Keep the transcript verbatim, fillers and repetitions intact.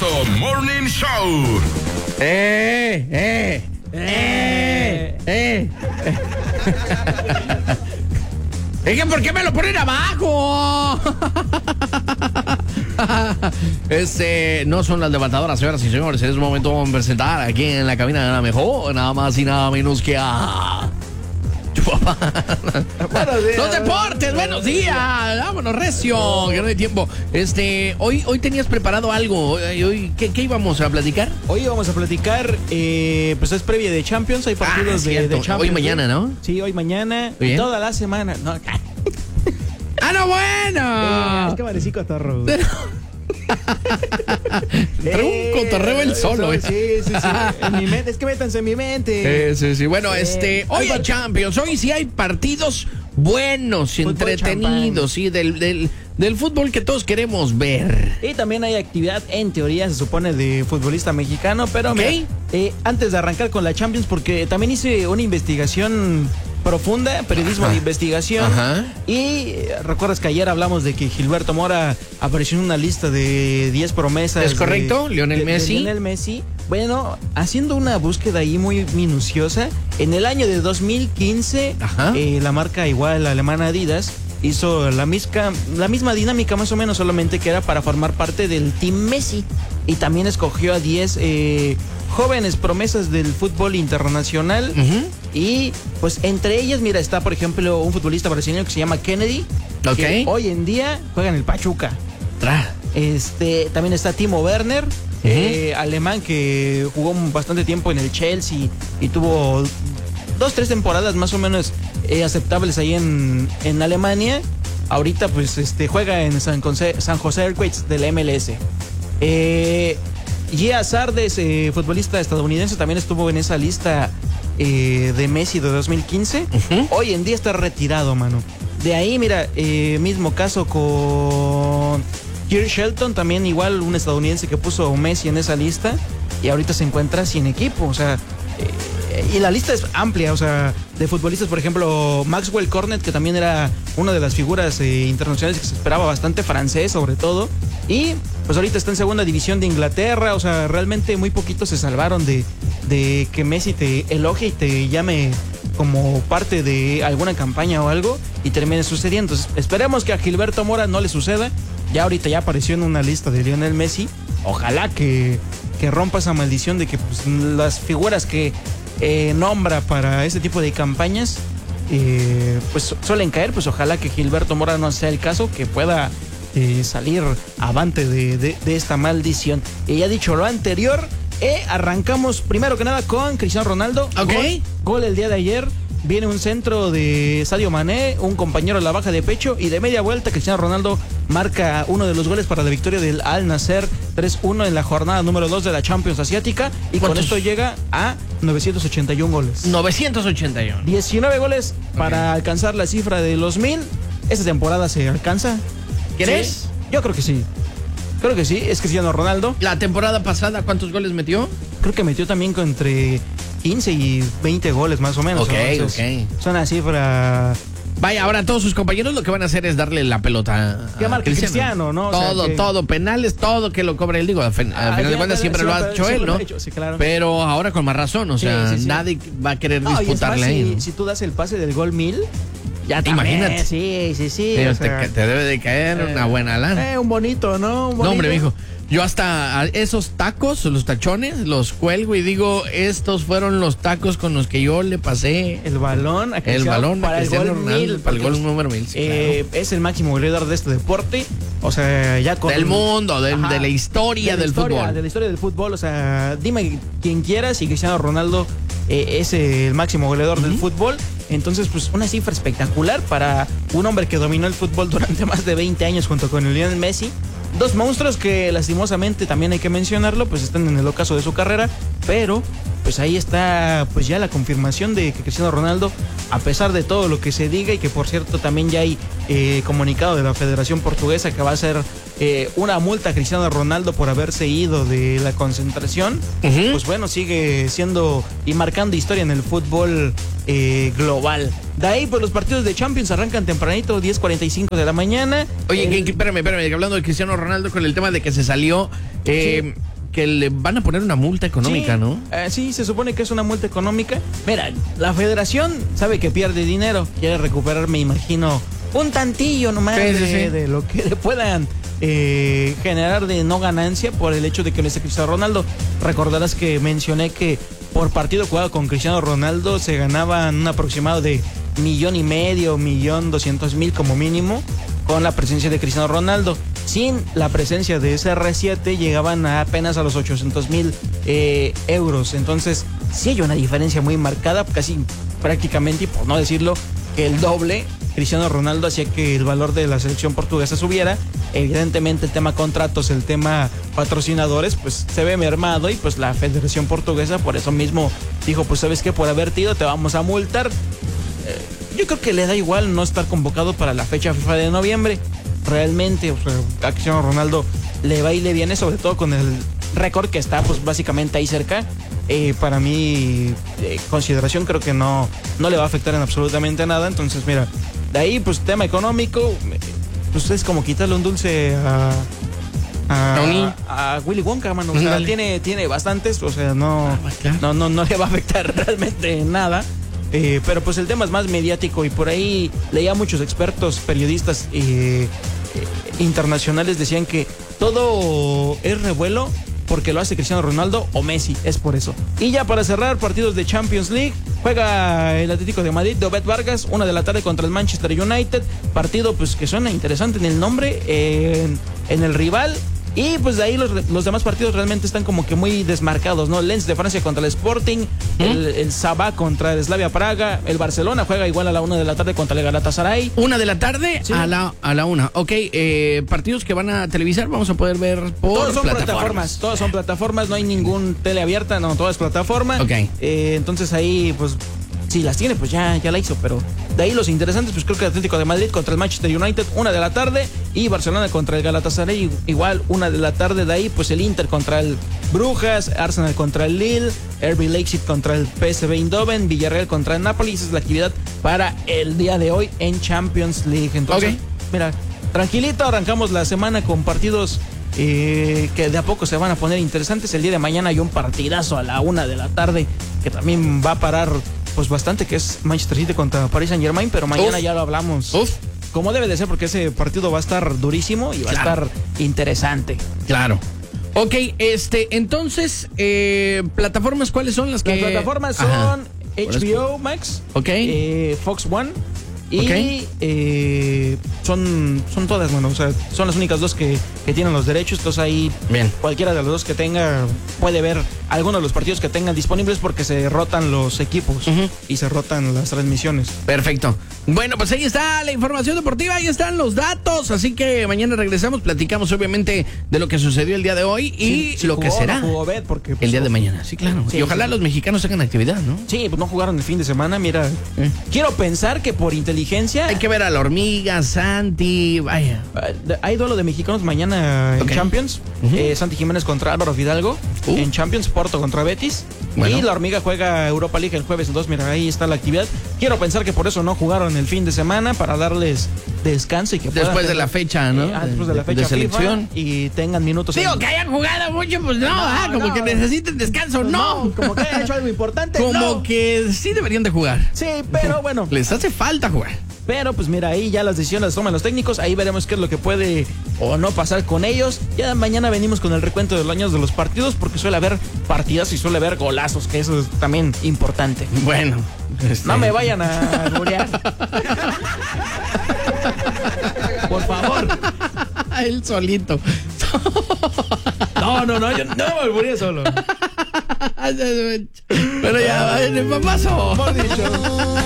fabuloso Morning Show. ¡Eh! ¡Eh! ¡Eh! ¡Eh! Es que, ¿por qué me lo ponen abajo? Este, no son las levantadoras, señoras y señores. En este momento vamos a presentar aquí en la cabina de la mejor, nada más y nada menos que a... Buenos días. Los deportes, buenos días. Vámonos, recio, que no hay tiempo. Este, hoy, hoy tenías preparado algo. Hoy, hoy ¿qué, ¿qué íbamos a platicar? Hoy vamos a platicar, eh, pues es previa de Champions, hay partidos Ah, de, cierto. de Champions. Hoy mañana, ¿no? Sí, hoy mañana, Bien. toda la semana. No, ¡Ah, no, bueno! eh, es que amanecí cotorro. Trae un cotorreo el solo, eh. Sí, sí, sí. En mi mente, es que métanse en mi mente. Eh, sí, sí. Bueno, Sí. este, hoy hay Champions, hoy sí hay partidos buenos, Fútbol entretenidos, sí, del, del, del fútbol que todos queremos ver. Y también hay actividad, en teoría, se supone, de futbolista mexicano. Pero Ok. mira, eh, antes de arrancar con la Champions, porque también hice una investigación profunda, periodismo Ajá. de investigación. Ajá. Y eh, recuerdas que ayer hablamos de que Gilberto Mora apareció en una lista de diez promesas. ¿Es correcto? de- Lionel de- de Messi. Lionel Messi. Bueno, haciendo una búsqueda ahí muy minuciosa, en el año de dos mil quince, Ajá. eh, la marca igual alemana Adidas hizo la misma, la misma dinámica más o menos, solamente que era para formar parte del Team Messi. Y también escogió a diez eh, jóvenes promesas del fútbol internacional. Ujú. Y pues entre ellas, mira, está por ejemplo un futbolista brasileño que se llama Kennedy, Ok. que hoy en día juega en el Pachuca. Tra. Este, también está Timo Werner, eh, alemán que jugó bastante tiempo en el Chelsea y tuvo dos, tres temporadas más o menos eh, aceptables ahí en, en Alemania. Ahorita pues este juega en San José, San José Earthquakes de la M L S. Eh, Gia Sardes, eh, futbolista estadounidense, también estuvo en esa lista eh, de Messi de dos mil quince. Ujú. Hoy en día está retirado, mano. De ahí, mira, eh, mismo caso con Kirk Shelton, también igual un estadounidense que puso a Messi en esa lista y ahorita se encuentra sin equipo, o sea, eh, y la lista es amplia, o sea, de futbolistas, por ejemplo, Maxwell Cornet, que también era una de las figuras eh, internacionales que se esperaba bastante, francés sobre todo, y pues ahorita está en segunda división de Inglaterra, o sea, realmente muy poquitos se salvaron de, de que Messi te elogie y te llame como parte de alguna campaña o algo y termine sucediendo. Entonces, esperemos que a Gilberto Mora no le suceda. Ya ahorita ya apareció en una lista de Lionel Messi. Ojalá que, que rompa esa maldición de que pues, las figuras que eh, nombra para este tipo de campañas eh, pues suelen caer. Pues ojalá que Gilberto Mora no sea el caso, que pueda eh, salir avante de, de, de esta maldición. Y ya dicho lo anterior, eh, arrancamos primero que nada con Cristiano Ronaldo. Ok. Gol, gol el día de ayer. Viene un centro de Sadio Mané, un compañero a la baja de pecho y de media vuelta Cristiano Ronaldo marca uno de los goles para la victoria del Al Nassr tres uno en la jornada número dos de la Champions Asiática y con ¿Cuántos? esto llega a novecientos ochenta y uno goles. novecientos ochenta y uno. diecinueve goles para alcanzar la cifra de los mil. Esta temporada se alcanza. ¿Crees? Sí, yo creo que sí. Creo que sí, es Cristiano Ronaldo. La temporada pasada, ¿cuántos goles metió? Creo que metió también con entre quince y veinte goles más o menos. Ok, Entonces, ok. es una cifra. Vaya, ahora todos sus compañeros lo que van a hacer es darle la pelota a Que marque Cristiano, ¿no? O sea, Todo, que- todo, penales, todo que lo cobre él. Digo, al fin- al Ah, final de ya, cuentas ya, siempre sí, lo ha pero- hecho sí, él, lo ¿no? ha hecho, sí, claro. Pero ahora con más razón, o Sí, sea, sí, sí. nadie va a querer No, y es disputarle más, ahí. si, ¿no? si tú das el pase del gol mil, ya Te también, imagínate. Sí, sí, sí. Pero o te, sea, te debe de caer eh, una buena lana. Eh, un bonito, ¿no? Un bonito. No, hombre, mijo. Yo hasta a esos tacos, los tachones, los cuelgo y digo, estos fueron los tacos con los que yo le pasé El balón. a el Cristiano balón para a el Cristiano gol Ronaldo, mil. para el porque, gol número mil. Sí, eh, Es el máximo goleador de este deporte. O sea, ya con. claro. Del mundo, de, Ajá. de la historia De la del historia, fútbol. De la historia del fútbol, o sea, dime quien quieras si Cristiano Ronaldo eh, es el máximo goleador del fútbol. Entonces, pues una cifra espectacular para un hombre que dominó el fútbol durante más de veinte años junto con Lionel Messi. Dos monstruos que lastimosamente también hay que mencionarlo, pues están en el ocaso de su carrera, pero pues ahí está pues ya la confirmación de que Cristiano Ronaldo, a pesar de todo lo que se diga y que por cierto también ya hay eh, comunicado de la Federación Portuguesa que va a ser eh, una multa a Cristiano Ronaldo por haberse ido de la concentración, Ujú. pues bueno, sigue siendo y marcando historia en el fútbol eh, global. De ahí pues los partidos de Champions arrancan tempranito, diez cuarenta y cinco de la mañana. Oye, El- que- que- espérame, espérame, que hablando de Cristiano Ronaldo con el tema de que se salió, eh, que le van a poner una multa económica, sí, ¿no? Eh, sí, se supone que es una multa económica. Mira, la federación sabe que pierde dinero, quiere recuperar, me imagino, un tantillo nomás sí, de, sí, sí. de lo que le puedan eh, generar de no ganancia por el hecho de que no esté Cristiano Ronaldo. Recordarás que mencioné que por partido jugado con Cristiano Ronaldo se ganaban un aproximado de millón y medio, millón doscientos mil como mínimo, con la presencia de Cristiano Ronaldo. Sin la presencia de C R siete llegaban a apenas a los ochocientos mil eh, euros. Entonces sí hay una diferencia muy marcada, casi prácticamente, y por no decirlo, que el doble. Cristiano Ronaldo hacía que el valor de la selección portuguesa subiera. Evidentemente el tema contratos, el tema patrocinadores, pues se ve mermado, y pues la Federación Portuguesa por eso mismo dijo, pues sabes que por haberte ido te vamos a multar. Eh, yo creo que le da igual no estar convocado para la fecha FIFA de noviembre. Realmente, o sea, a Cristiano Ronaldo le va y le viene, sobre todo con el récord que está pues básicamente ahí cerca. Eh, para mi eh, consideración creo que no, no le va a afectar en absolutamente nada. Entonces mira, de ahí pues tema económico, pues es como quitarle un dulce a a, a, a Willy Wonka, mano. O sea, Dale. tiene, tiene bastantes, o sea, no, Ah, claro. no, no, no le va a afectar realmente nada. Eh, pero pues el tema es más mediático, y por ahí leía muchos expertos, periodistas eh, eh, internacionales decían que todo es revuelo porque lo hace Cristiano Ronaldo o Messi, es por eso. Y ya para cerrar, partidos de Champions League, juega el Atlético de Madrid de Obed Vargas, una de la tarde contra el Manchester United, partido pues que suena interesante en el nombre, eh, en, en el rival. Y pues de ahí los, los demás partidos realmente están como que muy desmarcados, ¿no? Lens de Francia contra el Sporting, ¿Mm? el, el Sabah contra el Slavia Praga, el Barcelona juega igual a la una de la tarde contra el Galatasaray. Una de la tarde Sí. a la a la una. Ok, eh, partidos que van a televisar vamos a poder ver por Todos son plataformas. plataformas, todos son plataformas, no hay ningún tele abierta, no, todo es plataforma. Ok. Eh, entonces ahí, pues, si las tiene, pues ya, ya la hizo, pero de ahí los interesantes, pues creo que el Atlético de Madrid contra el Manchester United, una de la tarde, y Barcelona contra el Galatasaray, igual, una de la tarde. De ahí, pues el Inter contra el Brujas, Arsenal contra el Lille, R B Leipzig contra el P S V Eindhoven, Villarreal contra el Napoli. Esa es la actividad para el día de hoy en Champions League. Entonces, Ok. mira, tranquilito, arrancamos la semana con partidos eh, que de a poco se van a poner interesantes. El día de mañana hay un partidazo a la una de la tarde que también va a parar pues bastante, que es Manchester City contra Paris Saint Germain, pero mañana Uf. ya lo hablamos. Uf. Como debe de ser, porque ese partido va a estar durísimo y va Claro. a estar interesante. Claro. Ok, este, entonces, eh, ¿plataformas cuáles son las que...? Las plataformas Ajá. son H B O Max, Ok. eh, Fox One y Ok. eh, son, son todas, bueno, o sea, son las únicas dos que, que tienen los derechos. Entonces ahí Bien. cualquiera de los dos que tenga puede ver alguno de los partidos que tengan disponibles, porque se rotan los equipos Ujú. y se rotan las transmisiones. Perfecto. Bueno, pues ahí está la información deportiva, ahí están los datos, así que mañana regresamos, platicamos obviamente de lo que sucedió el día de hoy y Sí, sí lo que jugó, será no jugó Bet, porque, pues, el día de mañana. Sí, claro. Sí, y ojalá sí. los mexicanos hagan actividad, ¿no? Sí, pues no jugaron el fin de semana, mira. Eh. Quiero pensar que por inteligencia Hay que ver a la hormiga, Santi, vaya. eh, hay duelo de mexicanos mañana Ok. en Champions. Ujú. eh, Santi Jiménez contra Álvaro Fidalgo. Uh. En Champions, Porto contra Betis. Bueno. Y la hormiga juega Europa League el jueves. Entonces, mira, ahí está la actividad. Quiero pensar que por eso no jugaron el fin de semana, para darles descanso y que puedan Después de tener- la fecha, ¿no? Eh, ah, después de la fecha de FIFA, selección. y tengan minutos. Digo, en- que hayan jugado mucho, pues no, ah, como no. que necesiten descanso, Pues no. como que hayan hecho algo importante. Como no. que sí deberían de jugar. Sí, pero bueno. Les hace falta jugar. Pero pues mira, ahí ya las decisiones las toman los técnicos. Ahí veremos qué es lo que puede o no pasar con ellos. Ya mañana venimos con el recuento de los años de los partidos, porque suele haber partidas y suele haber golazos, que eso es también importante. Bueno. este- No me vayan a alburear. Por favor. Él solito. No, no, no, yo no me albureé solo. Pero ya, el papazo. Por dicho.